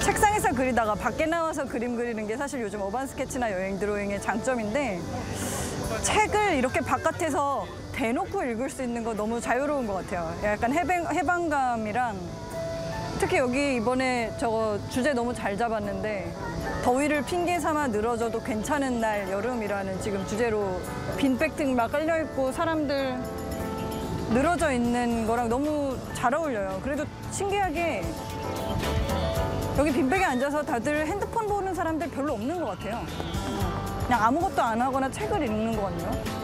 책상에서 그리다가 밖에 나와서 그림 그리는 게 사실 요즘 어반 스케치나 여행 드로잉의 장점인데 책을 이렇게 바깥에서 대놓고 읽을 수 있는 거 너무 자유로운 것 같아요. 약간 해방감이랑 특히 여기 이번에 저거 주제 너무 잘 잡았는데 더위를 핑계 삼아 늘어져도 괜찮은 날 여름이라는 지금 주제로 빈백등 막 깔려있고 사람들 늘어져 있는 거랑 너무 잘 어울려요. 그래도 신기하게 여기 빈백에 앉아서 다들 핸드폰 보는 사람들 별로 없는 것 같아요. 그냥 아무것도 안 하거나 책을 읽는 것 같네요.